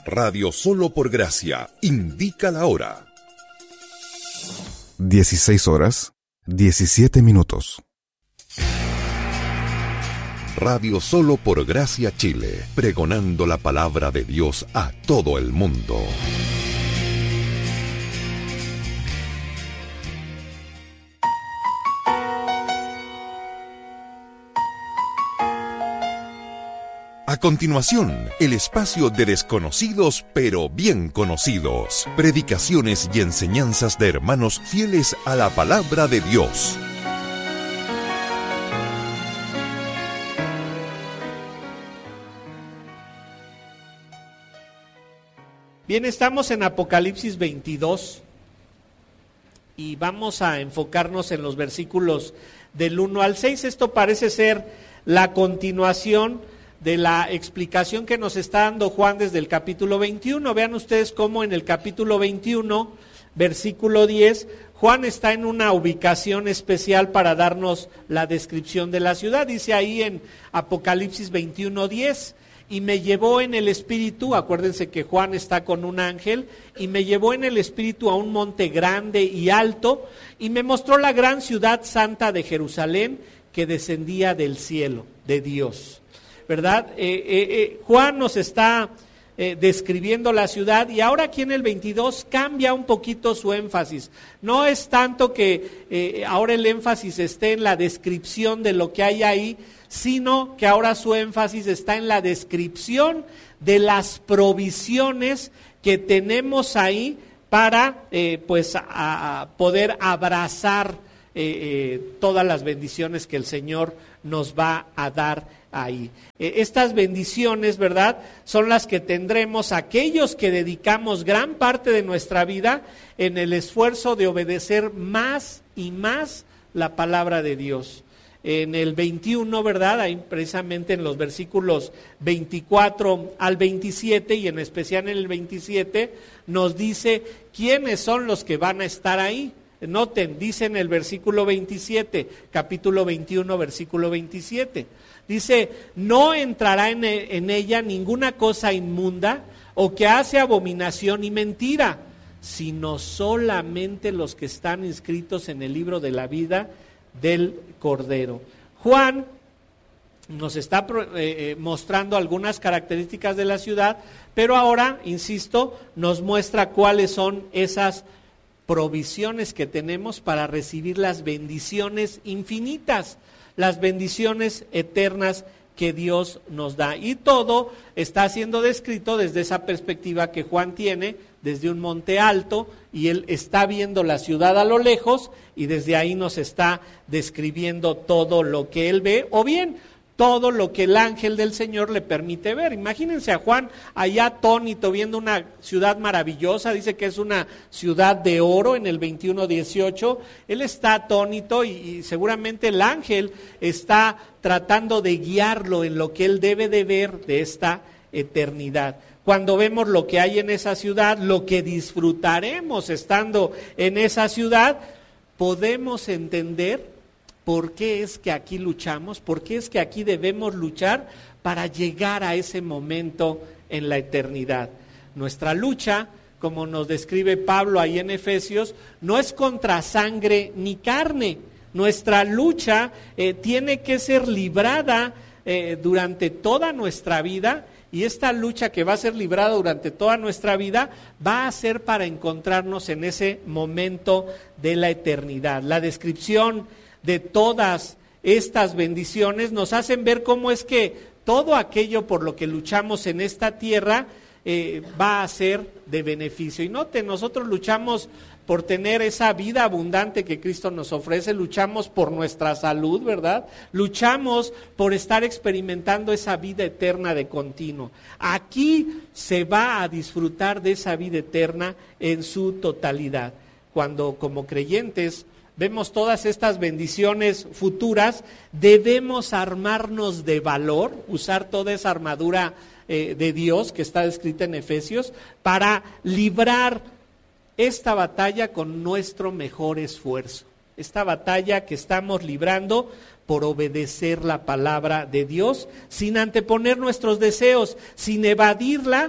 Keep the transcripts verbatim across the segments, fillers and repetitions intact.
Radio Solo por Gracia indica la hora. dieciséis horas, diecisiete minutos. Radio Solo por Gracia Chile, pregonando la palabra de Dios a todo el mundo. A continuación, el espacio de desconocidos pero bien conocidos. Predicaciones y enseñanzas de hermanos fieles a la palabra de Dios. Bien, estamos en Apocalipsis veintidós y vamos a enfocarnos en los versículos del uno al seis. Esto parece ser la continuación de la explicación que nos está dando Juan desde el capítulo veintiuno. Vean ustedes cómo en el capítulo veintiuno, versículo diez, Juan está en una ubicación especial para darnos la descripción de la ciudad. Dice ahí en Apocalipsis veintiuno diez, y me llevó en el espíritu, acuérdense que Juan está con un ángel, y me llevó en el espíritu a un monte grande y alto, y me mostró la gran ciudad santa de Jerusalén, que descendía del cielo, de Dios. ¿Verdad? Eh, eh, eh, Juan nos está eh, describiendo la ciudad, y ahora aquí en el veintidós cambia un poquito su énfasis. No es tanto que eh, ahora el énfasis esté en la descripción de lo que hay ahí, sino que ahora su énfasis está en la descripción de las provisiones que tenemos ahí para eh, pues a, a poder abrazar eh, eh, todas las bendiciones que el Señor nos va a dar ahí. Eh, estas bendiciones, ¿verdad?, son las que tendremos aquellos que dedicamos gran parte de nuestra vida en el esfuerzo de obedecer más y más la palabra de Dios. En el veintiuno, ¿verdad?, ahí precisamente en los versículos veinticuatro al veintisiete, y en especial en el veintisiete, nos dice quiénes son los que van a estar ahí. Noten, dice en el versículo veintisiete, capítulo veintiuno, versículo veintisiete, dice: no entrará en, en ella ninguna cosa inmunda o que hace abominación y mentira, sino solamente los que están inscritos en el libro de la vida del Cordero. Juan nos está eh, mostrando algunas características de la ciudad, pero ahora, insisto, nos muestra cuáles son esas provisiones que tenemos para recibir las bendiciones infinitas, las bendiciones eternas que Dios nos da. Y todo está siendo descrito desde esa perspectiva que Juan tiene, desde un monte alto, y él está viendo la ciudad a lo lejos, y desde ahí nos está describiendo todo lo que él ve, o bien todo lo que el ángel del Señor le permite ver. Imagínense a Juan allá atónito viendo una ciudad maravillosa, dice que es una ciudad de oro en el veintiuno dieciocho, él está atónito y, y seguramente el ángel está tratando de guiarlo en lo que él debe de ver de esta eternidad. Cuando vemos lo que hay en esa ciudad, lo que disfrutaremos estando en esa ciudad, podemos entender por qué es que aquí luchamos, por qué es que aquí debemos luchar para llegar a ese momento en la eternidad. Nuestra lucha, como nos describe Pablo ahí en Efesios, no es contra sangre ni carne. Nuestra lucha eh, tiene que ser librada eh, durante toda nuestra vida. Y esta lucha que va a ser librada durante toda nuestra vida va a ser para encontrarnos en ese momento de la eternidad. La descripción de todas estas bendiciones nos hacen ver cómo es que todo aquello por lo que luchamos en esta tierra eh, va a ser de beneficio. Y noten, nosotros luchamos por tener esa vida abundante que Cristo nos ofrece, luchamos por nuestra salud, ¿verdad? Luchamos por estar experimentando esa vida eterna de continuo. Aquí se va a disfrutar de esa vida eterna en su totalidad. Cuando como creyentes vemos todas estas bendiciones futuras, debemos armarnos de valor, usar toda esa armadura eh, de Dios que está descrita en Efesios, para librar esta batalla con nuestro mejor esfuerzo. Esta batalla que estamos librando por obedecer la palabra de Dios, sin anteponer nuestros deseos, sin evadirla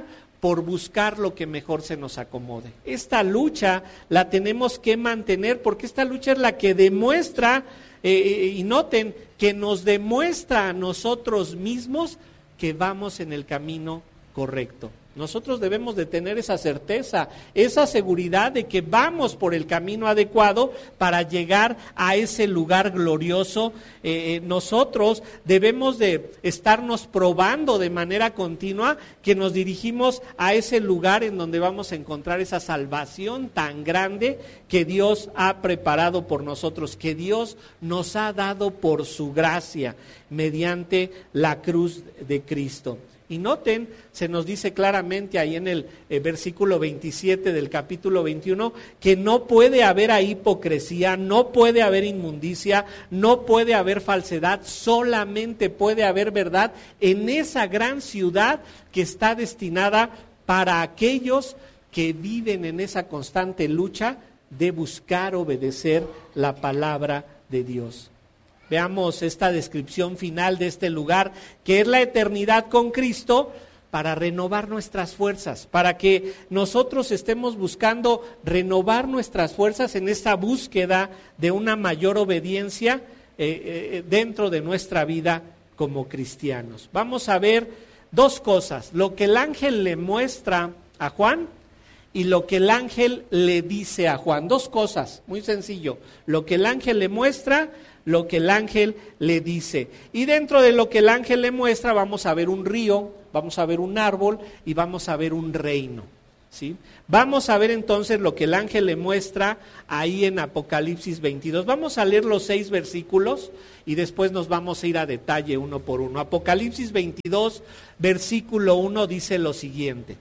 por buscar lo que mejor se nos acomode. Esta lucha la tenemos que mantener porque esta lucha es la que demuestra, eh, y noten, que nos demuestra a nosotros mismos que vamos en el camino correcto. Nosotros debemos de tener esa certeza, esa seguridad de que vamos por el camino adecuado para llegar a ese lugar glorioso. Eh, nosotros debemos de estarnos probando de manera continua que nos dirigimos a ese lugar en donde vamos a encontrar esa salvación tan grande que Dios ha preparado por nosotros, que Dios nos ha dado por su gracia mediante la cruz de Cristo. Y noten, se nos dice claramente ahí en el eh, versículo veintisiete del capítulo veintiuno, que no puede haber ahí hipocresía, no puede haber inmundicia, no puede haber falsedad, solamente puede haber verdad en esa gran ciudad que está destinada para aquellos que viven en esa constante lucha de buscar obedecer la palabra de Dios. Veamos esta descripción final de este lugar, que es la eternidad con Cristo, para renovar nuestras fuerzas, para que nosotros estemos buscando renovar nuestras fuerzas en esta búsqueda de una mayor obediencia eh, eh, dentro de nuestra vida como cristianos. Vamos a ver dos cosas, lo que el ángel le muestra a Juan y lo que el ángel le dice a Juan. Dos cosas, muy sencillo, lo que el ángel le muestra, lo que el ángel le dice. Y dentro de lo que el ángel le muestra vamos a ver un río, vamos a ver un árbol y vamos a ver un reino, ¿sí? Vamos a ver entonces lo que el ángel le muestra ahí en Apocalipsis veintidós. Vamos a leer los seis versículos y después nos vamos a ir a detalle uno por uno. Apocalipsis veintidós, versículo uno dice lo siguiente.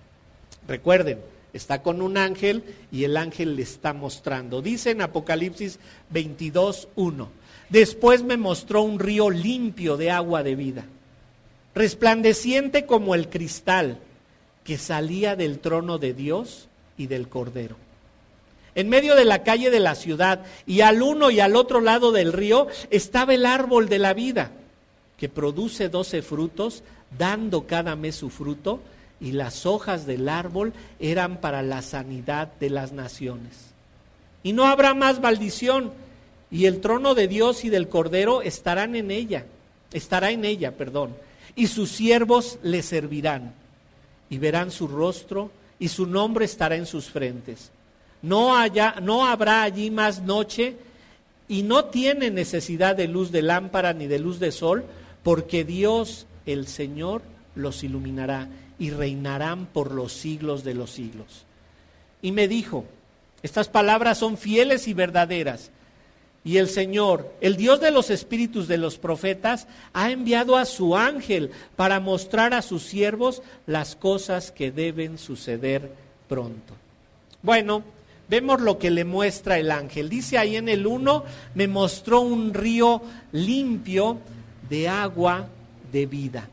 Recuerden, está con un ángel y el ángel le está mostrando. Dice en Apocalipsis veintidós, uno. Después me mostró un río limpio de agua de vida, resplandeciente como el cristal, que salía del trono de Dios y del Cordero. En medio de la calle de la ciudad y al uno y al otro lado del río estaba el árbol de la vida, que produce doce frutos, dando cada mes su fruto, y las hojas del árbol eran para la sanidad de las naciones. Y no habrá más maldición, y el trono de Dios y del Cordero estarán en ella, estará en ella, perdón, y sus siervos le servirán, y verán su rostro, y su nombre estará en sus frentes. No haya, no habrá allí más noche, y no tiene necesidad de luz de lámpara ni de luz de sol, porque Dios, el Señor, los iluminará, y reinarán por los siglos de los siglos. Y me dijo, estas palabras son fieles y verdaderas, y el Señor, el Dios de los espíritus de los profetas, ha enviado a su ángel para mostrar a sus siervos las cosas que deben suceder pronto. Bueno, vemos lo que le muestra el ángel. Dice ahí en el uno, me mostró un río limpio de agua de vida.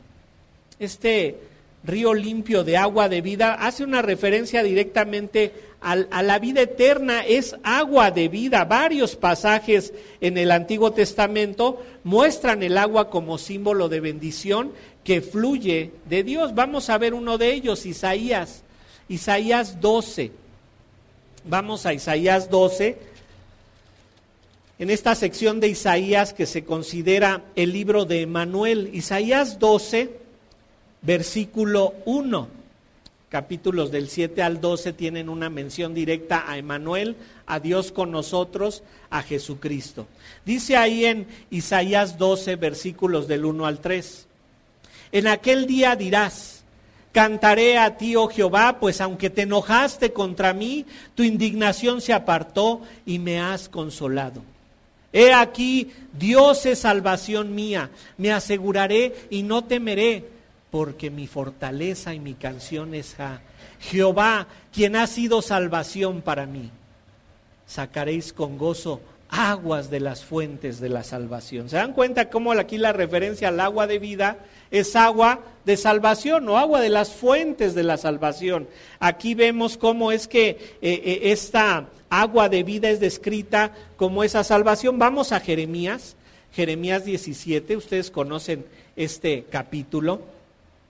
Este río limpio de agua de vida hace una referencia directamente a, a la vida eterna, es agua de vida. Varios pasajes en el Antiguo Testamento muestran el agua como símbolo de bendición que fluye de Dios. Vamos a ver uno de ellos, Isaías, Isaías doce. Vamos a Isaías doce. En esta sección de Isaías que se considera el libro de Emanuel, Isaías doce, versículo uno, capítulos del siete al doce tienen una mención directa a Emanuel, a Dios con nosotros, a Jesucristo. Dice ahí en Isaías doce, versículos del uno al tres. En aquel día dirás, cantaré a ti, oh Jehová, pues aunque te enojaste contra mí, tu indignación se apartó y me has consolado. He aquí, Dios es salvación mía, me aseguraré y no temeré, porque mi fortaleza y mi canción es Ja. Jehová, quien ha sido salvación para mí. Sacaréis con gozo aguas de las fuentes de la salvación. ¿Se dan cuenta cómo aquí la referencia al agua de vida es agua de salvación o agua de las fuentes de la salvación? Aquí vemos cómo es que eh, eh, esta agua de vida es descrita como esa salvación. Vamos a Jeremías, Jeremías diecisiete, ustedes conocen este capítulo.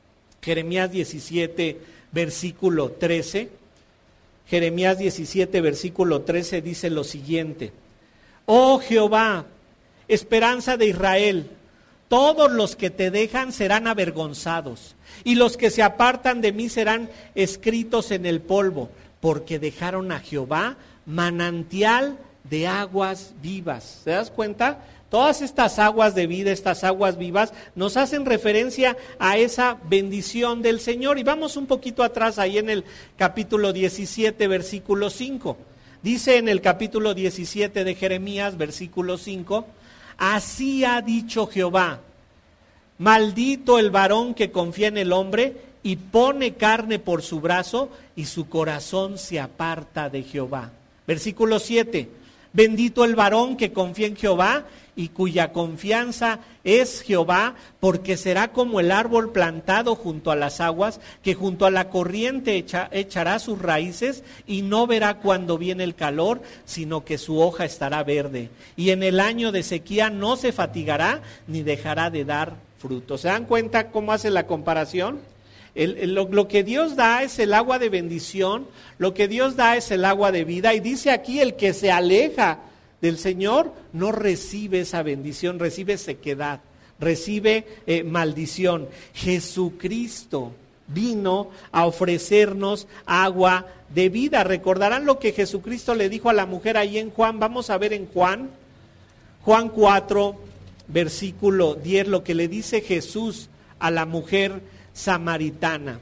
Jeremías diecisiete, versículo trece. Jeremías diecisiete, versículo trece dice lo siguiente: Oh Jehová, esperanza de Israel, todos los que te dejan serán avergonzados, y los que se apartan de mí serán escritos en el polvo, porque dejaron a Jehová manantial de aguas vivas. ¿Te das cuenta? Todas estas aguas de vida, estas aguas vivas, nos hacen referencia a esa bendición del Señor. Y vamos un poquito atrás, ahí en el capítulo diecisiete, versículo cinco. Dice en el capítulo diecisiete de Jeremías, versículo cinco, así ha dicho Jehová, maldito el varón que confía en el hombre y pone carne por su brazo y su corazón se aparta de Jehová. Versículo siete, bendito el varón que confía en Jehová y cuya confianza es Jehová, porque será como el árbol plantado junto a las aguas, que junto a la corriente echa, echará sus raíces y no verá cuando viene el calor, sino que su hoja estará verde. Y en el año de sequía no se fatigará ni dejará de dar fruto. ¿Se dan cuenta cómo hace la comparación? El, el, lo, lo que Dios da es el agua de bendición, lo que Dios da es el agua de vida, y dice aquí el que se aleja del Señor no recibe esa bendición, recibe sequedad, recibe eh, maldición. Jesucristo vino a ofrecernos agua de vida. Recordarán lo que Jesucristo le dijo a la mujer ahí en Juan. Vamos a ver en Juan, Juan cuatro, versículo diez, lo que le dice Jesús a la mujer samaritana.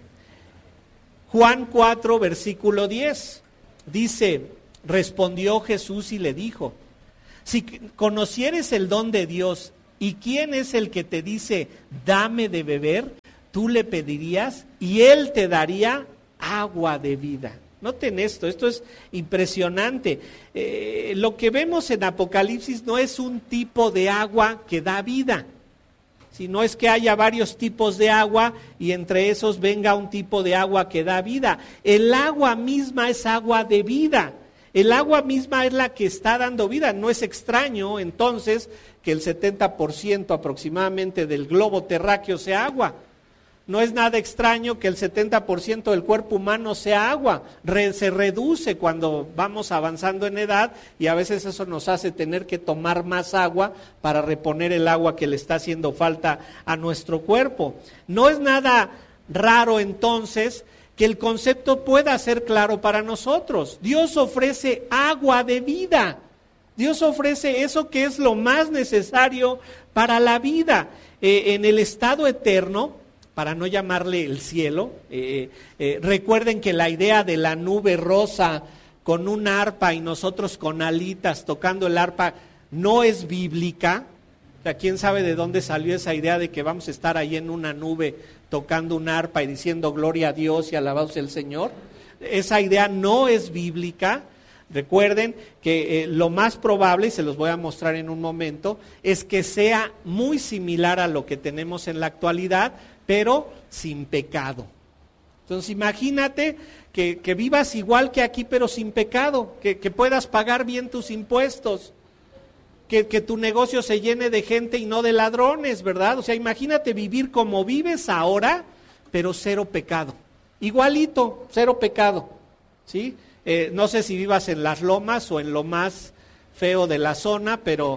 Juan cuatro, versículo diez, dice, respondió Jesús y le dijo, si conocieres el don de Dios y quién es el que te dice, dame de beber, tú le pedirías y él te daría agua de vida. Noten esto, esto es impresionante. Eh, lo que vemos en Apocalipsis no es un tipo de agua que da vida, sino es que haya varios tipos de agua y entre esos venga un tipo de agua que da vida. El agua misma es agua de vida. El agua misma es la que está dando vida. No es extraño entonces que el setenta por ciento aproximadamente del globo terráqueo sea agua. No es nada extraño que el setenta por ciento del cuerpo humano sea agua. Re, se reduce cuando vamos avanzando en edad y a veces eso nos hace tener que tomar más agua para reponer el agua que le está haciendo falta a nuestro cuerpo. No es nada raro entonces que el concepto pueda ser claro para nosotros. Dios ofrece agua de vida. Dios ofrece eso que es lo más necesario para la vida. Eh, en el estado eterno, para no llamarle el cielo, eh, eh, recuerden que la idea de la nube rosa con un arpa y nosotros con alitas tocando el arpa no es bíblica. O sea, ¿quién sabe de dónde salió esa idea de que vamos a estar ahí en una nube tocando un arpa y diciendo gloria a Dios y alabados el Señor? Esa idea no es bíblica. Recuerden que eh, lo más probable, y se los voy a mostrar en un momento, es que sea muy similar a lo que tenemos en la actualidad, pero sin pecado. Entonces imagínate que, que vivas igual que aquí, pero sin pecado, que, que puedas pagar bien tus impuestos, que, que tu negocio se llene de gente y no de ladrones, ¿verdad? O sea, imagínate vivir como vives ahora, pero cero pecado. Igualito, cero pecado, ¿sí? Eh, no sé si vivas en las lomas o en lo más feo de la zona, pero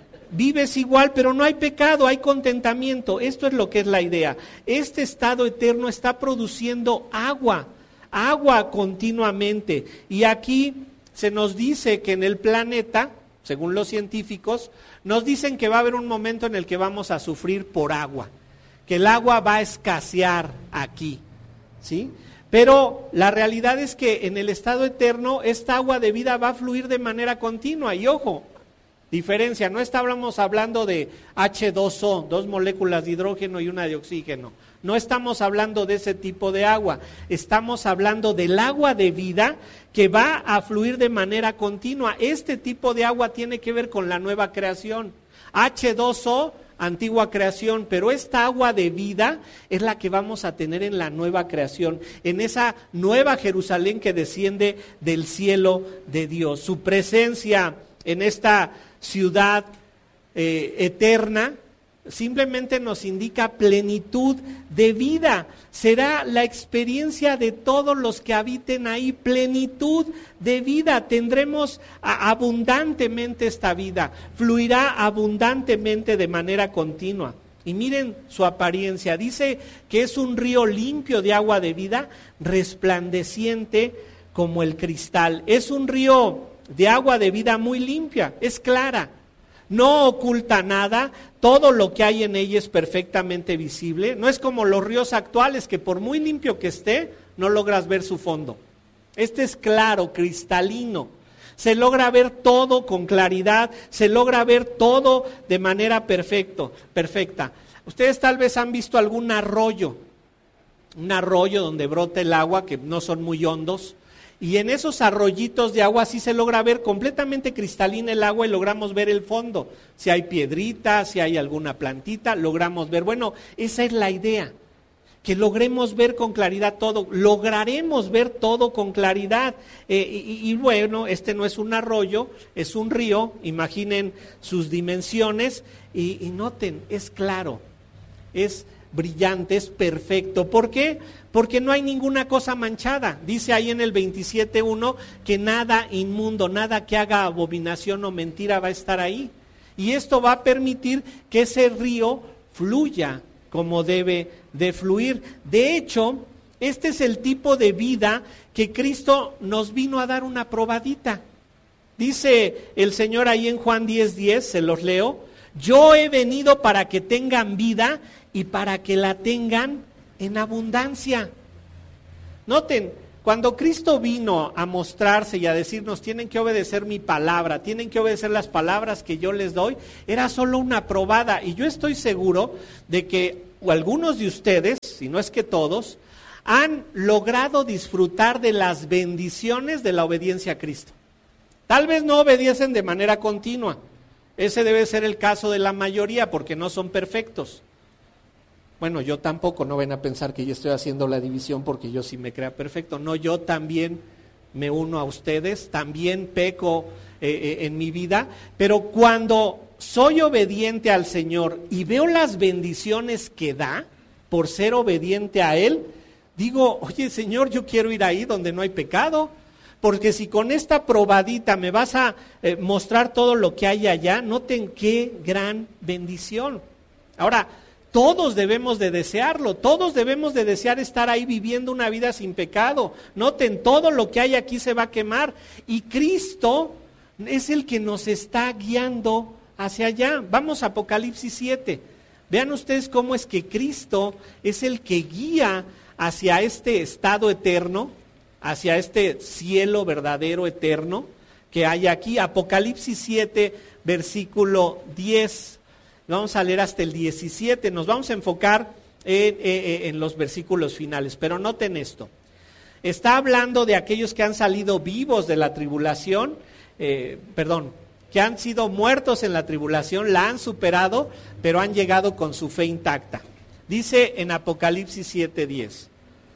vives igual, pero no hay pecado, hay contentamiento. Esto es lo que es la idea. Este estado eterno está produciendo agua, agua continuamente. Y aquí se nos dice que en el planeta, según los científicos, nos dicen que va a haber un momento en el que vamos a sufrir por agua, que el agua va a escasear aquí, ¿sí? Pero la realidad es que en el estado eterno esta agua de vida va a fluir de manera continua. Y ojo, diferencia, no estamos hablando de hache dos o, dos moléculas de hidrógeno y una de oxígeno. No estamos hablando de ese tipo de agua. Estamos hablando del agua de vida que va a fluir de manera continua. Este tipo de agua tiene que ver con la nueva creación. hache dos o, antigua creación, pero esta agua de vida es la que vamos a tener en la nueva creación, en esa nueva Jerusalén que desciende del cielo de Dios. Su presencia en esta ciudad eh, eterna simplemente nos indica plenitud de vida. Será la experiencia de todos los que habiten ahí, plenitud de vida. Tendremos abundantemente esta vida, fluirá abundantemente de manera continua. Y miren su apariencia, dice que es un río limpio de agua de vida, resplandeciente como el cristal. Es un río de agua de vida muy limpia, es clara, no oculta nada, todo lo que hay en ella es perfectamente visible. No es como los ríos actuales que por muy limpio que esté, no logras ver su fondo. Este es claro, cristalino. Se logra ver todo con claridad, se logra ver todo de manera perfecto, perfecta. Ustedes tal vez han visto algún arroyo, un arroyo donde brota el agua, que no son muy hondos, y en esos arroyitos de agua sí se logra ver completamente cristalina el agua y logramos ver el fondo. Si hay piedritas, si hay alguna plantita, logramos ver. Bueno, esa es la idea. Que logremos ver con claridad todo, lograremos ver todo con claridad. Eh, y, y bueno, este no es un arroyo, es un río, imaginen sus dimensiones y, y noten, es claro, es brillante, es perfecto. ¿Por qué? Porque no hay ninguna cosa manchada. Dice ahí en el veintisiete uno que nada inmundo, nada que haga abominación o mentira va a estar ahí. Y esto va a permitir que ese río fluya como debe de fluir. De hecho, este es el tipo de vida que Cristo nos vino a dar una probadita. Dice el Señor ahí en Juan diez diez, se los leo: yo he venido para que tengan vida y para que la tengan en abundancia. Noten, cuando Cristo vino a mostrarse y a decirnos, tienen que obedecer mi palabra, tienen que obedecer las palabras que yo les doy, era solo una probada. Y yo estoy seguro de que algunos de ustedes, si no es que todos, han logrado disfrutar de las bendiciones de la obediencia a Cristo. Tal vez no obedecen de manera continua. Ese debe ser el caso de la mayoría, porque no son perfectos. Bueno, yo tampoco, no ven a pensar que yo estoy haciendo la división porque yo sí me crea perfecto. No, yo también me uno a ustedes, también peco eh, eh, en mi vida, pero cuando soy obediente al Señor y veo las bendiciones que da por ser obediente a Él, digo, oye Señor, yo quiero ir ahí donde no hay pecado, porque si con esta probadita me vas a eh, mostrar todo lo que hay allá, noten qué gran bendición. Ahora, todos debemos de desearlo, todos debemos de desear estar ahí viviendo una vida sin pecado. Noten, todo lo que hay aquí se va a quemar y Cristo es el que nos está guiando hacia allá. Vamos a Apocalipsis siete. Vean ustedes cómo es que Cristo es el que guía hacia este estado eterno, hacia este cielo verdadero eterno que hay aquí. Apocalipsis siete, versículo diez. Vamos a leer hasta el diecisiete, nos vamos a enfocar en, en, en los versículos finales, pero noten esto. Está hablando de aquellos que han salido vivos de la tribulación, eh, perdón, que han sido muertos en la tribulación, la han superado, pero han llegado con su fe intacta. Dice en Apocalipsis siete diez,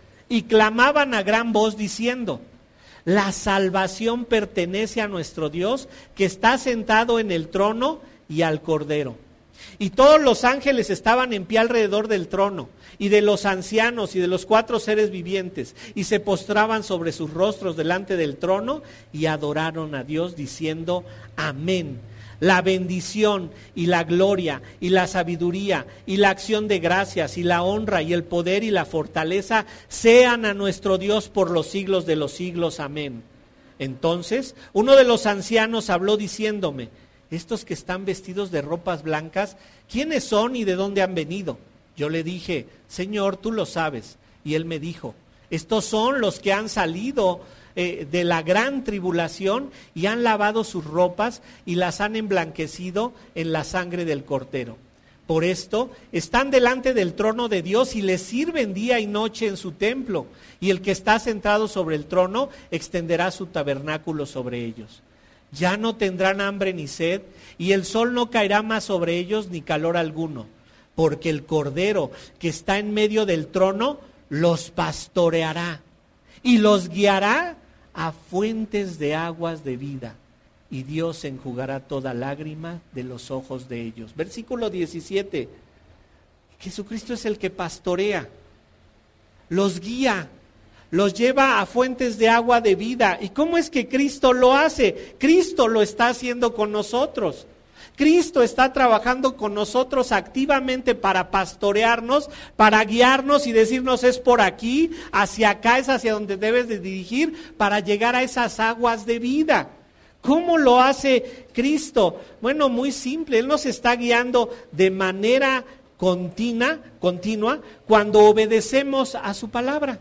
y clamaban a gran voz diciendo, la salvación pertenece a nuestro Dios, que está sentado en el trono y al Cordero. Y todos los ángeles estaban en pie alrededor del trono, y de los ancianos y de los cuatro seres vivientes, y se postraban sobre sus rostros delante del trono, y adoraron a Dios diciendo, amén. La bendición y la gloria y la sabiduría y la acción de gracias y la honra y el poder y la fortaleza sean a nuestro Dios por los siglos de los siglos, amén. Entonces, uno de los ancianos habló diciéndome, estos que están vestidos de ropas blancas, ¿quiénes son y de dónde han venido? Yo le dije, Señor, tú lo sabes. Y él me dijo, estos son los que han salido eh, de la gran tribulación y han lavado sus ropas y las han emblanquecido en la sangre del Cordero. Por esto están delante del trono de Dios y les sirven día y noche en su templo. Y el que está sentado sobre el trono extenderá su tabernáculo sobre ellos. Ya no tendrán hambre ni sed, y el sol no caerá más sobre ellos ni calor alguno, porque el Cordero que está en medio del trono los pastoreará y los guiará a fuentes de aguas de vida, y Dios enjugará toda lágrima de los ojos de ellos. Versículo diecisiete, Jesucristo es el que pastorea, los guía, los lleva a fuentes de agua de vida. ¿Y cómo es que Cristo lo hace? Cristo lo está haciendo con nosotros. Cristo está trabajando con nosotros activamente para pastorearnos, para guiarnos y decirnos es por aquí, hacia acá es hacia donde debes de dirigir para llegar a esas aguas de vida. ¿Cómo lo hace Cristo? Bueno, muy simple, Él nos está guiando de manera continua, continua cuando obedecemos a su palabra.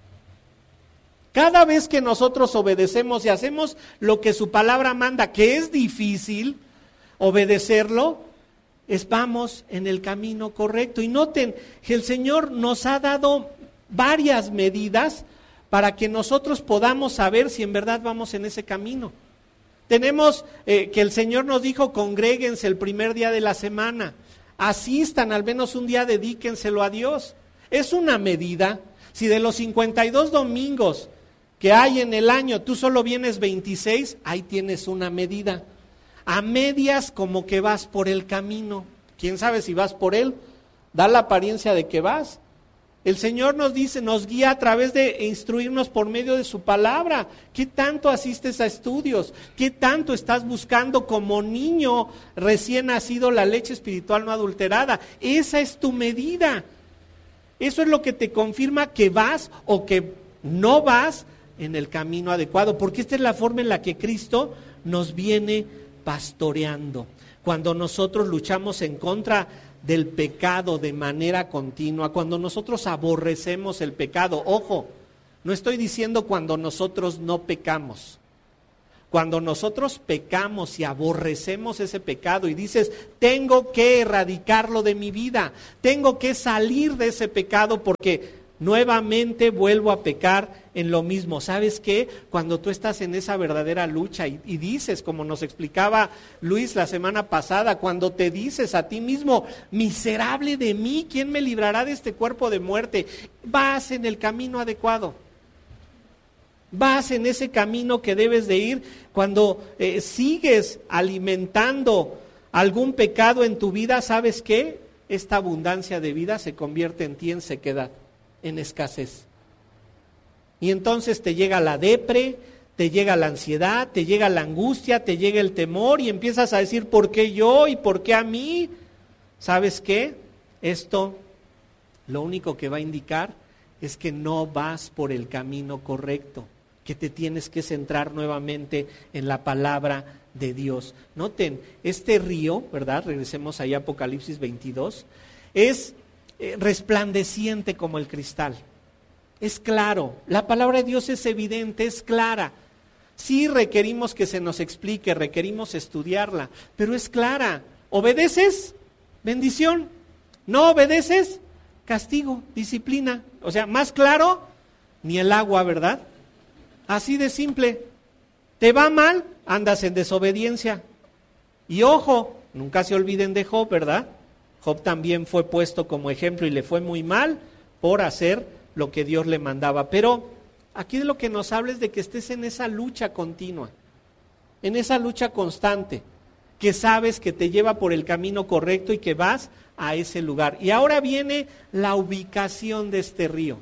Cada vez que nosotros obedecemos y hacemos lo que su palabra manda, que es difícil obedecerlo, es vamos en el camino correcto. Y noten que el Señor nos ha dado varias medidas para que nosotros podamos saber si en verdad vamos en ese camino. Tenemos eh, que el Señor nos dijo, congréguense el primer día de la semana, asistan, al menos un día dedíquenselo a Dios. Es una medida. Si de los cincuenta y dos domingos que hay en el año, tú solo vienes veintiséis, ahí tienes una medida. A medias como que vas por el camino. ¿Quién sabe si vas por él? Da la apariencia de que vas. El Señor nos dice, nos guía a través de instruirnos por medio de su palabra. ¿Qué tanto asistes a estudios? ¿Qué tanto estás buscando como niño recién nacido la leche espiritual no adulterada? Esa es tu medida. Eso es lo que te confirma que vas o que no vas en el camino adecuado, porque esta es la forma en la que Cristo nos viene pastoreando. Cuando nosotros luchamos en contra del pecado de manera continua, cuando nosotros aborrecemos el pecado, ojo, no estoy diciendo cuando nosotros no pecamos. Cuando nosotros pecamos y aborrecemos ese pecado y dices, tengo que erradicarlo de mi vida, tengo que salir de ese pecado porque nuevamente vuelvo a pecar en lo mismo. ¿Sabes qué? Cuando tú estás en esa verdadera lucha y, y dices, como nos explicaba Luis la semana pasada, cuando te dices a ti mismo, miserable de mí, ¿quién me librará de este cuerpo de muerte? Vas en el camino adecuado. Vas en ese camino que debes de ir. Cuando eh, sigues alimentando algún pecado en tu vida, ¿sabes qué? Esta abundancia de vida se convierte en ti en sequedad, en escasez. Y entonces te llega la depre, te llega la ansiedad, te llega la angustia, te llega el temor y empiezas a decir, ¿por qué yo y por qué a mí? ¿Sabes qué? Esto lo único que va a indicar es que no vas por el camino correcto, que te tienes que centrar nuevamente en la palabra de Dios. Noten, este río, ¿verdad? Regresemos ahí a Apocalipsis veintidós, es eh, resplandeciente como el cristal. Es claro, la palabra de Dios es evidente, es clara. Sí requerimos que se nos explique, requerimos estudiarla, pero es clara. ¿Obedeces? Bendición. ¿No obedeces? Castigo, disciplina. O sea, más claro, ni el agua, ¿verdad? Así de simple. ¿Te va mal? Andas en desobediencia. Y ojo, nunca se olviden de Job, ¿verdad? Job también fue puesto como ejemplo y le fue muy mal por hacer lo que Dios le mandaba. Pero aquí de lo que nos habla es de que estés en esa lucha continua, en esa lucha constante, que sabes que te lleva por el camino correcto y que vas a ese lugar. Y ahora viene la ubicación de este río.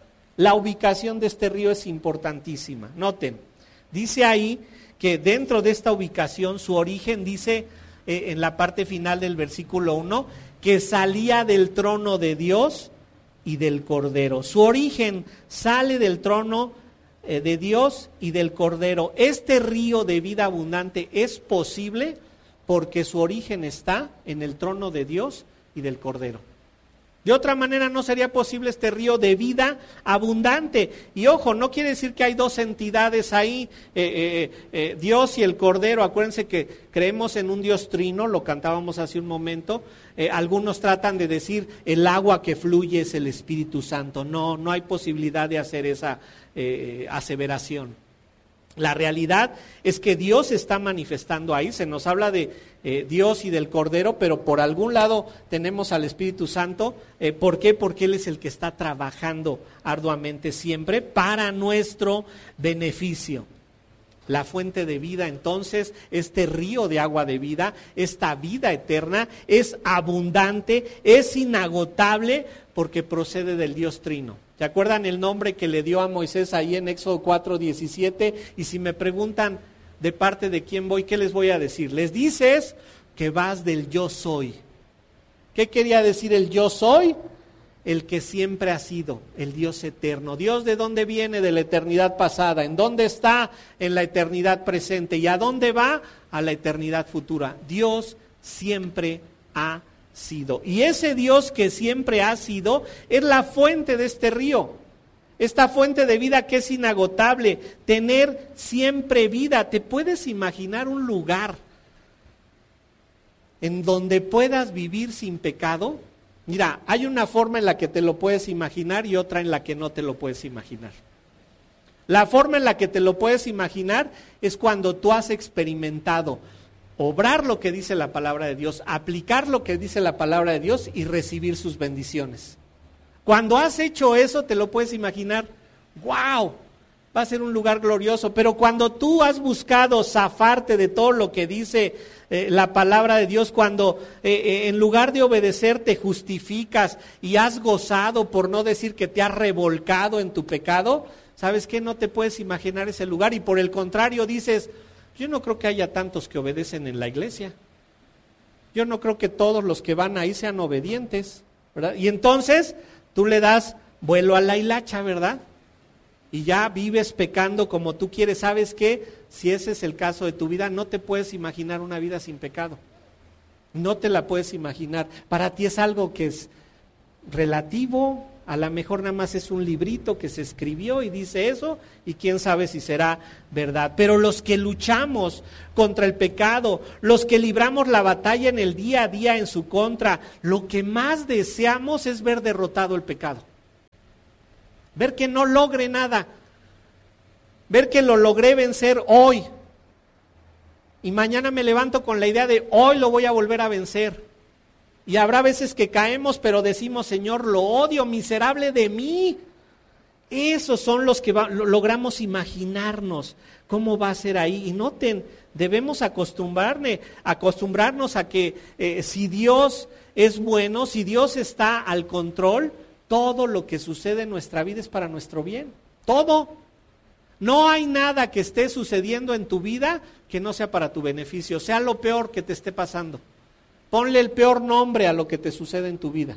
La ubicación de este río es importantísima. Noten, dice ahí que dentro de esta ubicación, su origen, dice eh, en la parte final del versículo uno, que salía del trono de Dios y del Cordero. Su origen sale del trono eh, de Dios y del Cordero. Este río de vida abundante es posible porque su origen está en el trono de Dios y del Cordero. De otra manera no sería posible este río de vida abundante. Y ojo, no quiere decir que hay dos entidades ahí, eh, eh, eh, Dios y el Cordero. Acuérdense que creemos en un Dios trino, lo cantábamos hace un momento. Eh, algunos tratan de decir el agua que fluye es el Espíritu Santo. No, no hay posibilidad de hacer esa eh, aseveración. La realidad es que Dios está manifestando ahí, se nos habla de eh, Dios y del Cordero, pero por algún lado tenemos al Espíritu Santo. Eh, ¿Por qué? Porque Él es el que está trabajando arduamente siempre para nuestro beneficio. La fuente de vida, entonces, este río de agua de vida, esta vida eterna, es abundante, es inagotable, porque procede del Dios Trino. ¿Se acuerdan el nombre que le dio a Moisés ahí en Éxodo cuatro diecisiete? Y si me preguntan de parte de quién voy, ¿qué les voy a decir? Les dices que vas del yo soy. ¿Qué quería decir el yo soy? El que siempre ha sido, el Dios eterno. ¿Dios de dónde viene? De la eternidad pasada. ¿En dónde está? En la eternidad presente. ¿Y a dónde va? A la eternidad futura. Dios siempre ha sido. Y ese Dios que siempre ha sido es la fuente de este río. Esta fuente de vida que es inagotable. Tener siempre vida. ¿Te puedes imaginar un lugar en donde puedas vivir sin pecado? Mira, hay una forma en la que te lo puedes imaginar y otra en la que no te lo puedes imaginar. La forma en la que te lo puedes imaginar es cuando tú has experimentado obrar lo que dice la palabra de Dios, aplicar lo que dice la palabra de Dios y recibir sus bendiciones. Cuando has hecho eso, te lo puedes imaginar, ¡wow! Va a ser un lugar glorioso. Pero cuando tú has buscado zafarte de todo lo que dice eh, la palabra de Dios, cuando eh, eh, en lugar de obedecer te justificas y has gozado, por no decir que te has revolcado en tu pecado, ¿sabes qué? No te puedes imaginar ese lugar, y por el contrario dices, yo no creo que haya tantos que obedecen en la iglesia. Yo no creo que todos los que van ahí sean obedientes, ¿verdad? Y entonces tú le das vuelo a la hilacha, ¿verdad? Y ya vives pecando como tú quieres. ¿Sabes qué? Si ese es el caso de tu vida, no te puedes imaginar una vida sin pecado. No te la puedes imaginar. Para ti es algo que es relativo, a lo mejor nada más es un librito que se escribió y dice eso, y quién sabe si será verdad. Pero los que luchamos contra el pecado, los que libramos la batalla en el día a día en su contra, lo que más deseamos es ver derrotado el pecado. Ver que no logre nada, ver que lo logré vencer hoy, y mañana me levanto con la idea de hoy lo voy a volver a vencer. Y habrá veces que caemos, pero decimos, Señor, lo odio, miserable de mí. Esos son los que va, lo, logramos imaginarnos cómo va a ser ahí. Y noten, debemos acostumbrarme, acostumbrarnos a que eh, si Dios es bueno, si Dios está al control, todo lo que sucede en nuestra vida es para nuestro bien. Todo. No hay nada que esté sucediendo en tu vida que no sea para tu beneficio, sea lo peor que te esté pasando. Ponle el peor nombre a lo que te sucede en tu vida.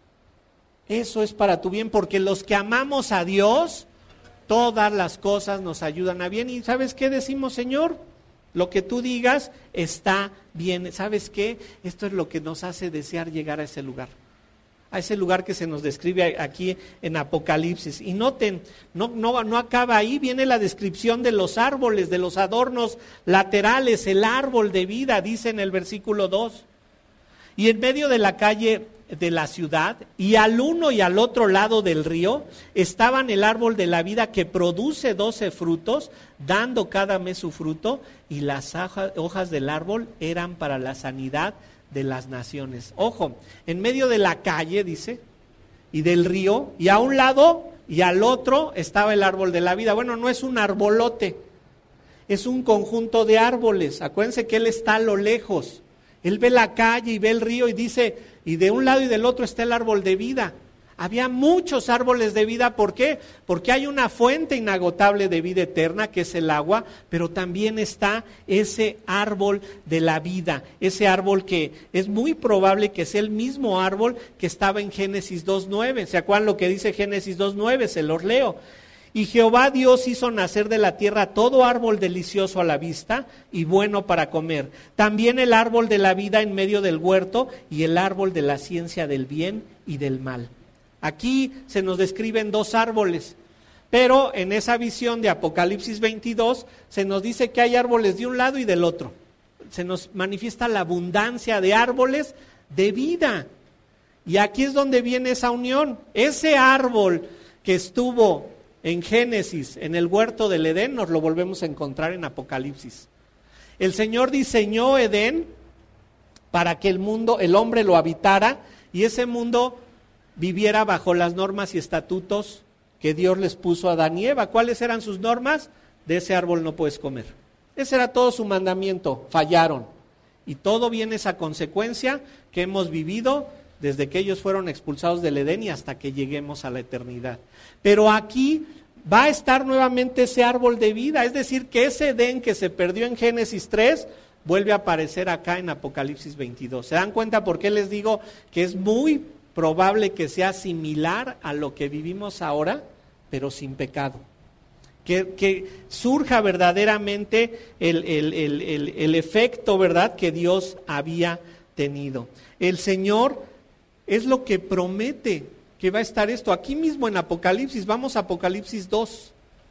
Eso es para tu bien, porque los que amamos a Dios, todas las cosas nos ayudan a bien. ¿Y sabes qué decimos, Señor? Lo que tú digas está bien. ¿Sabes qué? Esto es lo que nos hace desear llegar a ese lugar. A ese lugar que se nos describe aquí en Apocalipsis. Y noten, no, no, no acaba ahí, viene la descripción de los árboles, de los adornos laterales, el árbol de vida, dice en el versículo dos. Y en medio de la calle de la ciudad, y al uno y al otro lado del río, estaban el árbol de la vida que produce doce frutos, dando cada mes su fruto, y las hojas del árbol eran para la sanidad de las naciones. Ojo, en medio de la calle, dice, y del río, y a un lado y al otro estaba el árbol de la vida. Bueno, no es un arbolote, es un conjunto de árboles. Acuérdense que él está a lo lejos. Él ve la calle y ve el río y dice, y de un lado y del otro está el árbol de vida. Había muchos árboles de vida, ¿por qué? Porque hay una fuente inagotable de vida eterna, que es el agua, pero también está ese árbol de la vida, ese árbol que es muy probable que sea el mismo árbol que estaba en Génesis dos nueve. ¿Se acuerdan lo que dice Génesis dos nueve? Se los leo. Y Jehová Dios hizo nacer de la tierra todo árbol delicioso a la vista y bueno para comer. También el árbol de la vida en medio del huerto y el árbol de la ciencia del bien y del mal. Aquí se nos describen dos árboles, pero en esa visión de Apocalipsis veintidós se nos dice que hay árboles de un lado y del otro. Se nos manifiesta la abundancia de árboles de vida. Y aquí es donde viene esa unión. Ese árbol que estuvo en Génesis, en el huerto del Edén, nos lo volvemos a encontrar en Apocalipsis. El Señor diseñó Edén para que el mundo, el hombre lo habitara, y ese mundo viviera bajo las normas y estatutos que Dios les puso a Adán y Eva. ¿Cuáles eran sus normas? de ese árbol no puedes comer. Ese era todo su mandamiento, fallaron. Y todo viene esa consecuencia que hemos vivido desde que ellos fueron expulsados del Edén y hasta que lleguemos a la eternidad. Pero aquí va a estar nuevamente ese árbol de vida, es decir, que ese Edén que se perdió en Génesis tres, vuelve a aparecer acá en Apocalipsis veintidós. ¿Se dan cuenta por qué les digo que es muy probable que sea similar a lo que vivimos ahora, pero sin pecado? Que, que surja verdaderamente el, el, el, el, el efecto, ¿verdad?, que Dios había tenido. El Señor es lo que promete que va a estar esto. Aquí mismo en Apocalipsis, vamos a Apocalipsis dos.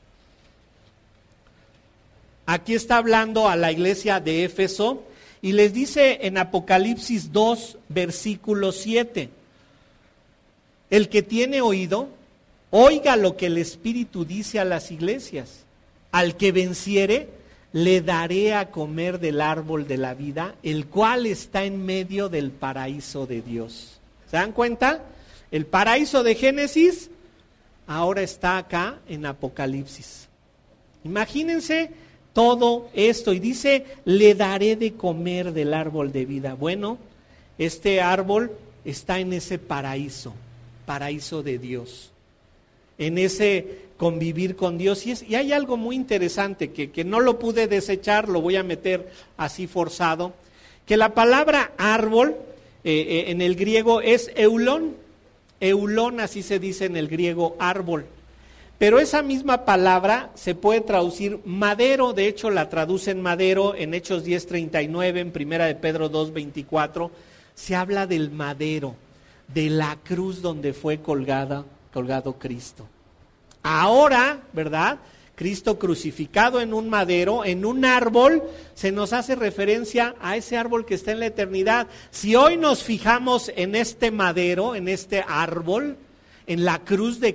Aquí está hablando a la iglesia de Éfeso y les dice en Apocalipsis dos, versículo siete, el que tiene oído, oiga lo que el Espíritu dice a las iglesias. Al que venciere, le daré a comer del árbol de la vida, el cual está en medio del paraíso de Dios. ¿Se dan cuenta? El paraíso de Génesis ahora está acá en Apocalipsis. Imagínense todo esto y dice, le daré de comer del árbol de vida. Bueno, este árbol está en ese paraíso, paraíso de Dios, en ese convivir con Dios. Y, es, y hay algo muy interesante que, que no lo pude desechar, lo voy a meter así forzado, que la palabra árbol eh, eh, en el griego es eulón, eulón así se dice en el griego árbol. Pero esa misma palabra se puede traducir madero, de hecho la traducen madero en Hechos diez treinta y nueve, en Primera de Pedro dos veinticuatro, se habla del madero, de la cruz donde fue colgada, colgado Cristo. Ahora, ¿verdad?, Cristo crucificado en un madero, en un árbol, se nos hace referencia a ese árbol que está en la eternidad. Si hoy nos fijamos en este madero, en este árbol, en la cruz de